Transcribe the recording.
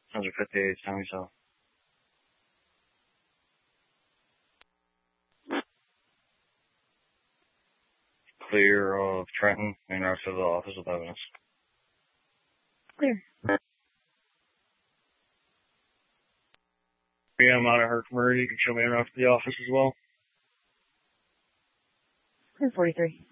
158, Tommy South. Clear of Trenton and rest of the office with evidence. Clear. Yeah, I'm out of Herkimer. You can show me around to the office as well. Clear 43.